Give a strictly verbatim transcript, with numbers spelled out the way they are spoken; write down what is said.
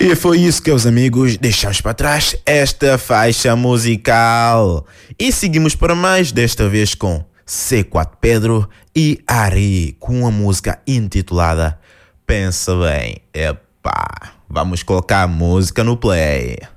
E foi isso, que os amigos, deixamos para trás esta faixa musical e seguimos para mais, desta vez com C quatro Pedro e Ari, com a música intitulada Pensa Bem. Epá, vamos colocar a música no play.